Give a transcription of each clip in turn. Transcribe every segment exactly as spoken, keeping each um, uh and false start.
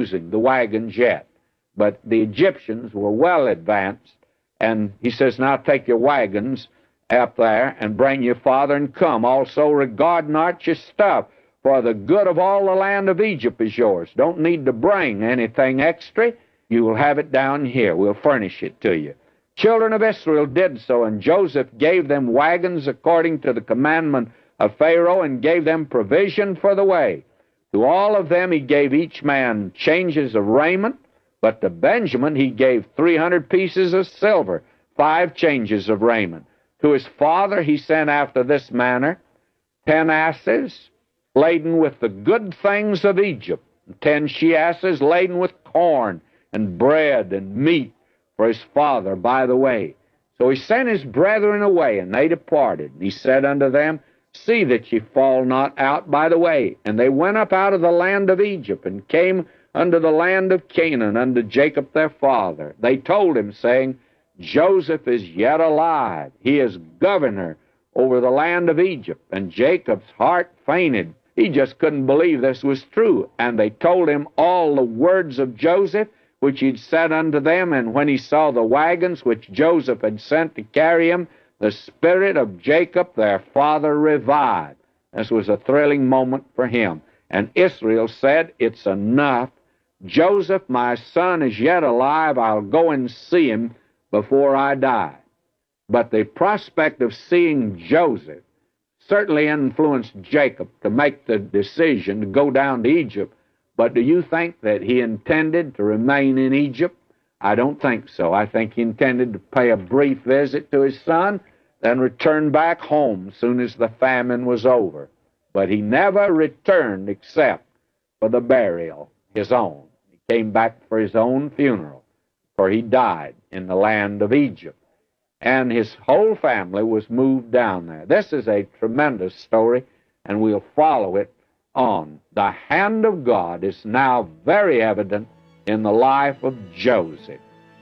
using the wagons yet. But the Egyptians were well advanced, and he says, now take your wagons up there and bring your father and come. Also regard not your stuff, for the good of all the land of Egypt is yours. Don't need to bring anything extra. You will have it down here. We'll furnish it to you. Children of Israel did so, and Joseph gave them wagons according to the commandment of Pharaoh, and gave them provision for the way. To all of them he gave each man changes of raiment, but to Benjamin he gave three hundred pieces of silver, five changes of raiment. To his father he sent after this manner, ten asses laden with the good things of Egypt, and ten she-asses laden with corn and bread and meat for his father by the way. So he sent his brethren away, and they departed. And he said unto them, see that ye fall not out by the way. And they went up out of the land of Egypt, and came unto the land of Canaan, unto Jacob their father. They told him, saying, Joseph is yet alive. He is governor over the land of Egypt. And Jacob's heart fainted. He just couldn't believe this was true. And they told him all the words of Joseph, which he'd said unto them. And when he saw the wagons which Joseph had sent to carry him, the spirit of Jacob their father revived. This was a thrilling moment for him. And Israel said, it's enough. Joseph, my son, is yet alive. I'll go and see him before I die. But the prospect of seeing Joseph certainly influenced Jacob to make the decision to go down to Egypt. But do you think that he intended to remain in Egypt? I don't think so. I think he intended to pay a brief visit to his son, then return back home as soon as the famine was over. But he never returned except for the burial, his own. He came back for his own funeral, for he died in the land of Egypt. And his whole family was moved down there. This is a tremendous story, and we'll follow it on. The hand of God is now very evident in the life of Joseph.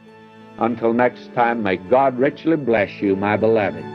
Until next time, may God richly bless you, my beloved.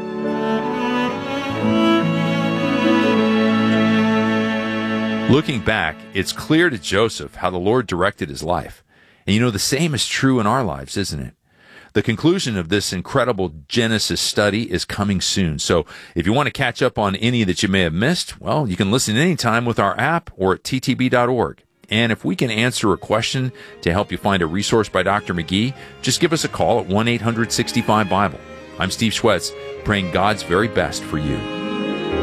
Looking back, it's clear to Joseph how the Lord directed his life. And you know, the same is true in our lives, isn't it? The conclusion of this incredible Genesis study is coming soon. So if you want to catch up on any that you may have missed, well, you can listen anytime with our app or at t t b dot org. And if we can answer a question to help you find a resource by Doctor McGee, just give us a call at one eight hundred sixty-five Bible. I'm Steve Schwetz, praying God's very best for you.